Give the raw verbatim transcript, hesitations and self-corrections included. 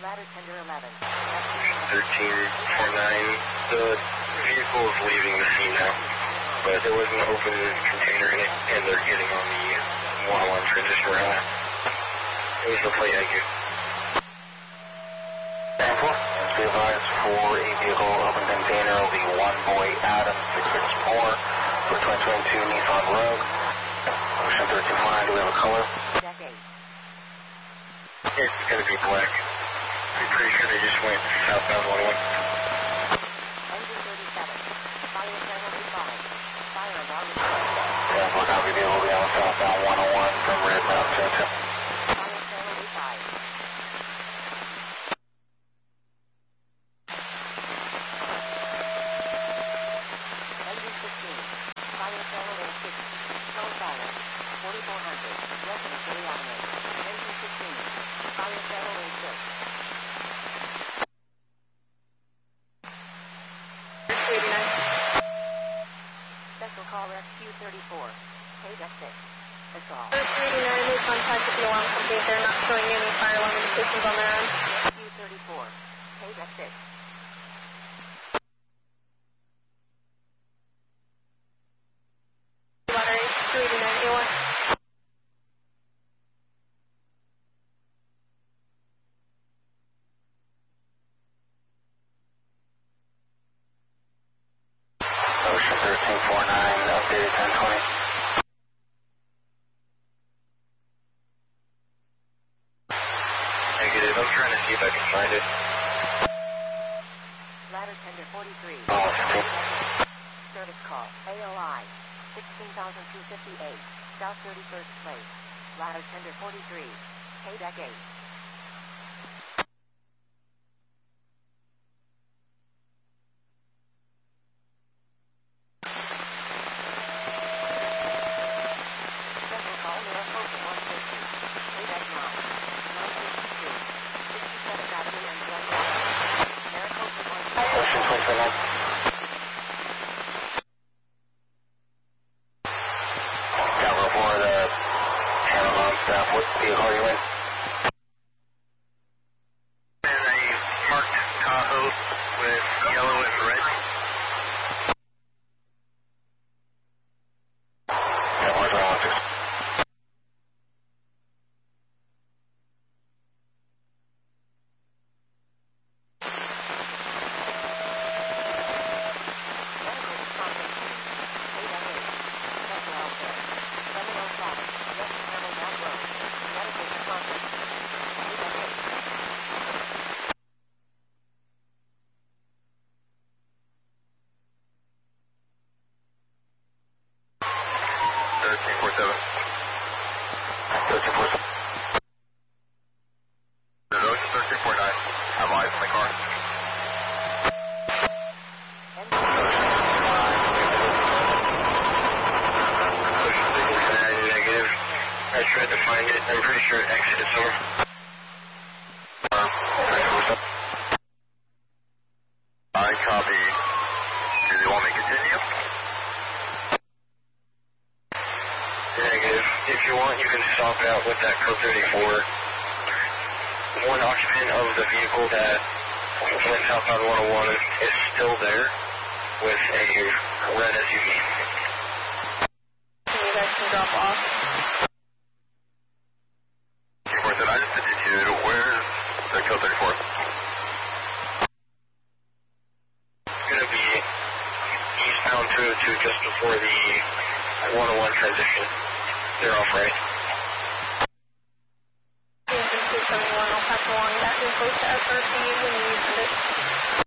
Ladder tender eleven. thirteen forty-nine. The vehicle is leaving the scene now, but there was an open container in it, and they're getting on the one oh one transition route. It was the plate I Q. ten four, be advised for a vehicle open container will be one boy Adam six six four for twenty twenty-two Nissan Rogue. Ocean thirteen forty-nine, do we have a color? Deck eight. It's going to be black. I'm pretty sure they just went southbound one oh one. Engine thirty-seven. Fire penalty five. Fire alarm is ten four, copy, vehicle will be on southbound one oh one from Red Mountain two two. Fire penalty five. Engine fifteen. Fire penalty six. Slow fire. forty-four hundred. Resident reactivate. Engine fifteen. Fire penalty six. Special call S Q thirty-four. Page F six. That's all. First eighty-nine, we contacted the alarm company. They're not showing any fire alarm indications on their end. S Q thirty-four. Page F six. Water H two eighty-nine, A one. Ocean thirteen forty-nine, updated ten twenty. Negative. I'm trying to see if I can find it. Ladder tender forty-three. Oh, fifteen. Service call. A O I. sixteen thousand two hundred fifty-eight. South thirty-first Place. Ladder tender forty-three. Pay deck eight. Special call Maricopa one fifty. Pay deck nine. nine fifty-two. sixty-seventh Avenue and Glen Road. Maricopa one fifty. Ocean twenty forty-nine. Tower four, the Amazon staff, what vehicle are you in? And a marked Tahoe with yellow and red. ten four, twenty-one six. Medical accommodation. Pay deck eight. Special healthcare. seven oh five. West Hamilton Road. Medical accommodation. Pay deck eight. thirteen forty-seven. thirteen forty-seven. The Ocean thirteen forty-nine. Have eyes in the car. Ocean thirteen forty-nine, negative. I tried to find it. I'm pretty sure it exited somewhere. Um, I copy. Do they want me to continue? Negative. If you want, you can stop out with that code thirty-four. One occupant of the vehicle that went southbound one oh one is still there with a red S U V. You guys can drop off. Keyboard said, I just did you to, where's the code thirty-four? It's going to be eastbound to, to just before the one oh one transition. They're off right. Engine two seventy-one, I'll pass along that info to S R C when you send it.